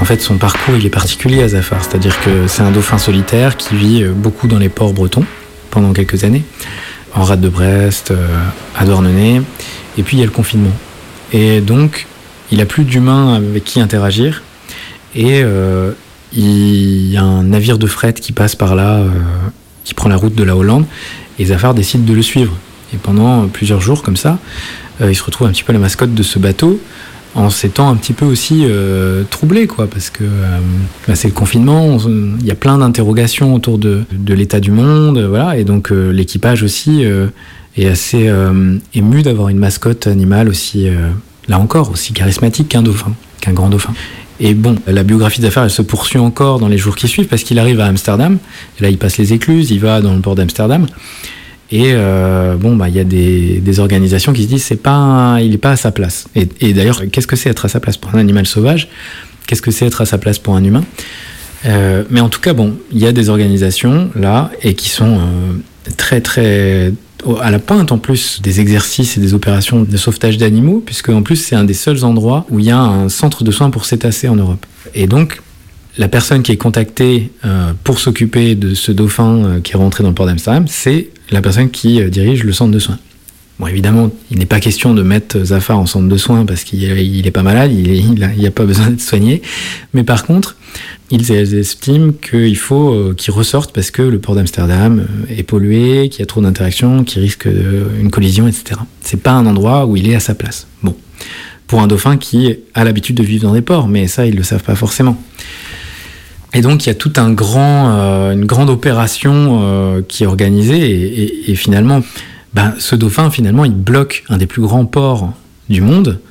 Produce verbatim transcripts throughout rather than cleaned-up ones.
fait, son parcours, il est particulier à Zafar. C'est-à-dire que c'est un dauphin solitaire qui vit beaucoup dans les ports bretons pendant quelques années, en rade de Brest, à Douarnenez. Et puis, il y a le confinement. Et donc, il n'a plus d'humains avec qui interagir. Et euh, il y a un navire de fret qui passe par là, euh, qui prend la route de la Hollande. Et Zafar décide de le suivre. Et pendant plusieurs jours, comme ça, euh, il se retrouve un petit peu la mascotte de ce bateau, en s'étant un petit peu aussi euh, troublé, quoi, parce que euh, bah, c'est le confinement, il y a plein d'interrogations autour de, de l'état du monde, voilà, et donc euh, l'équipage aussi euh, est assez euh, ému d'avoir une mascotte animale aussi, euh, là encore, aussi charismatique qu'un dauphin, qu'un grand dauphin. Et bon, la biographie de Zafar, elle se poursuit encore dans les jours qui suivent, parce qu'il arrive à Amsterdam, et là il passe les écluses, il va dans le port d'Amsterdam. Et euh, bon, bah, il y a des, des organisations qui se disent c'est pas un, il n'est pas à sa place. Et, et d'ailleurs, qu'est-ce que c'est être à sa place pour un animal sauvage ? Qu'est-ce que c'est être à sa place pour un humain ? euh, Mais en tout cas, bon, il y a des organisations là et qui sont euh, très très à la pointe en plus des exercices et des opérations de sauvetage d'animaux, puisque en plus c'est un des seuls endroits où il y a un centre de soins pour cétacés en Europe. Et donc la personne qui est contactée euh, pour s'occuper de ce dauphin euh, qui est rentré dans le port d'Amsterdam, c'est la personne qui euh, dirige le centre de soins. Bon, évidemment, il n'est pas question de mettre Zafar en centre de soins parce qu'il n'est pas malade, il n'y a pas besoin d'être soigné. Mais par contre, ils estiment qu'il faut euh, qu'il ressorte parce que le port d'Amsterdam euh, est pollué, qu'il y a trop d'interactions, qu'il risque euh, une collision, et cetera. C'est pas un endroit où il est à sa place. Bon, pour un dauphin qui a l'habitude de vivre dans des ports, mais ça, ils le savent pas forcément. Et donc, il y a tout un grand, euh, une grande opération euh, qui est organisée et, et, et finalement, ben, ce dauphin, finalement, il bloque un des plus grands ports du monde,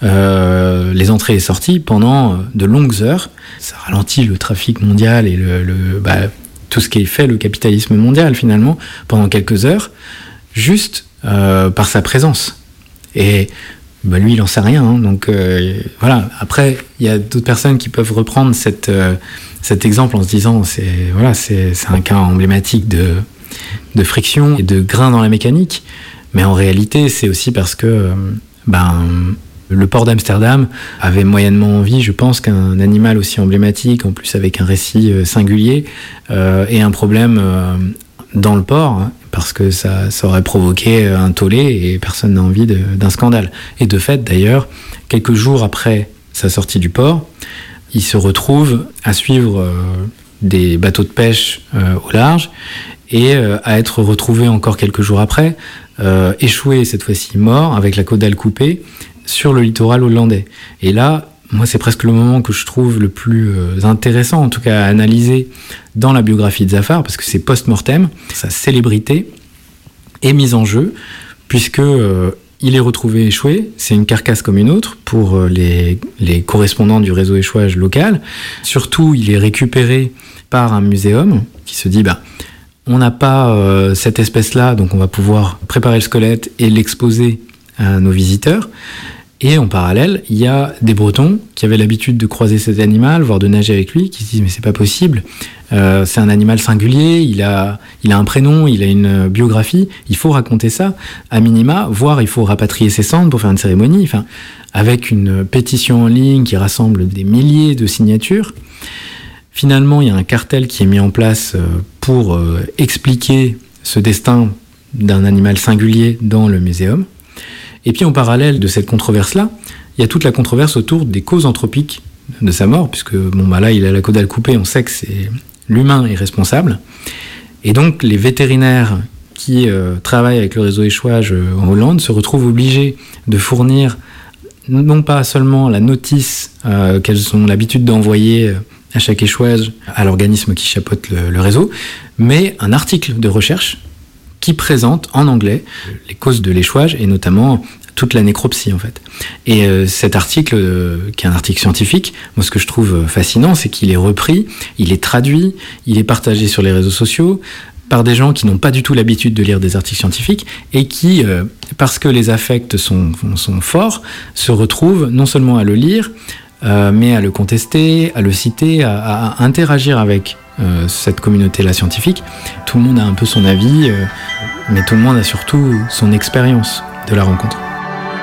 euh, les entrées et sorties pendant de longues heures. Ça ralentit le trafic mondial et le, le, bah, tout ce qui fait le capitalisme mondial, finalement, pendant quelques heures, juste euh, par sa présence. Et bah, lui, il n'en sait rien. Hein, donc, euh, voilà. Après, il y a d'autres personnes qui peuvent reprendre cette... Euh, cet exemple en se disant c'est voilà c'est c'est un cas emblématique de de friction et de grain dans la mécanique, mais en réalité c'est aussi parce que ben le port d'Amsterdam avait moyennement envie, je pense, qu'un animal aussi emblématique, en plus avec un récit singulier, euh, ait un problème euh, dans le port, hein, parce que ça, ça aurait provoqué un tollé et personne n'a envie de, d'un scandale. Et de fait, d'ailleurs, quelques jours après sa sortie du port, il se retrouve à suivre euh, des bateaux de pêche euh, au large et euh, à être retrouvé encore quelques jours après, euh, échoué cette fois-ci mort, avec la caudale coupée, sur le littoral hollandais. Et là, moi, c'est presque le moment que je trouve le plus euh, intéressant, en tout cas à analyser dans la biographie de Zafar, parce que c'est post-mortem, sa célébrité est mise en jeu, puisque... Euh, il est retrouvé échoué, c'est une carcasse comme une autre pour les, les correspondants du réseau échouage local. Surtout, il est récupéré par un muséum qui se dit bah, on n'a pas euh, cette espèce-là, donc on va pouvoir préparer le squelette et l'exposer à nos visiteurs. Et en parallèle, il y a des Bretons qui avaient l'habitude de croiser cet animal, voire de nager avec lui, qui se disent mais c'est pas possible, euh, c'est un animal singulier, il a, il a un prénom, il a une biographie, il faut raconter ça, à minima, voire il faut rapatrier ses cendres pour faire une cérémonie, enfin, avec une pétition en ligne qui rassemble des milliers de signatures. Finalement, il y a un cartel qui est mis en place pour euh, expliquer ce destin d'un animal singulier dans le muséum. Et puis en parallèle de cette controverse-là, il y a toute la controverse autour des causes anthropiques de sa mort, puisque bon, bah là, il a la caudale coupée, on sait que c'est l'humain est responsable. Et donc les vétérinaires qui euh, travaillent avec le réseau échouage euh, en Hollande se retrouvent obligés de fournir non pas seulement la notice euh, qu'elles ont l'habitude d'envoyer à chaque échouage à l'organisme qui chapeaute le, le réseau, mais un article de recherche qui présente en anglais les causes de l'échouage et notamment toute la nécropsie en fait. Et euh, cet article, euh, qui est un article scientifique, moi ce que je trouve fascinant, c'est qu'il est repris, il est traduit, il est partagé sur les réseaux sociaux par des gens qui n'ont pas du tout l'habitude de lire des articles scientifiques et qui, euh, parce que les affects sont, sont forts, se retrouvent non seulement à le lire, euh, mais à le contester, à le citer, à, à interagir avec euh, cette communauté-là scientifique. Tout le monde a un peu son avis, euh, mais tout le monde a surtout son expérience de la rencontre.